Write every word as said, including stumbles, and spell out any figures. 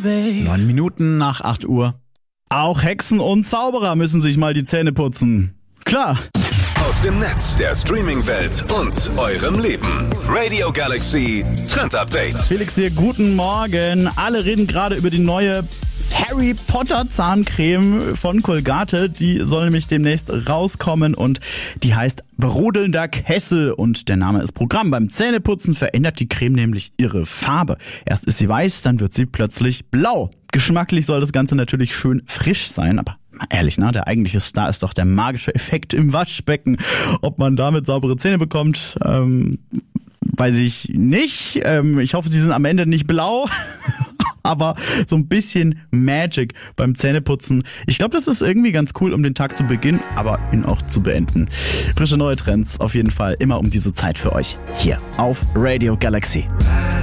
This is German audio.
Neun Minuten nach acht Uhr. Auch Hexen und Zauberer müssen sich mal die Zähne putzen. Klar. Aus dem Netz, der Streaming-Welt und eurem Leben. Radio Galaxy Trend Update. Felix hier, guten Morgen. Alle reden gerade über die neue Harry Potter Zahncreme von Colgate. Die soll nämlich demnächst rauskommen und die heißt Brodelnder Kessel und der Name ist Programm. Beim Zähneputzen verändert die Creme nämlich ihre Farbe. Erst ist sie weiß, dann wird sie plötzlich blau. Geschmacklich soll das Ganze natürlich schön frisch sein, aber mal ehrlich, ne, der eigentliche Star ist doch der magische Effekt im Waschbecken. Ob man damit saubere Zähne bekommt, ähm, weiß ich nicht. Ähm, ich hoffe, sie sind am Ende nicht blau. Aber so ein bisschen Magic beim Zähneputzen. Ich glaube, das ist irgendwie ganz cool, um den Tag zu beginnen, aber ihn auch zu beenden. Frische neue Trends auf jeden Fall immer um diese Zeit für euch hier auf Radio Galaxy.